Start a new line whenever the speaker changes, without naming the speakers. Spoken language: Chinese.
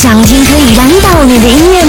想听可以燃到你的音乐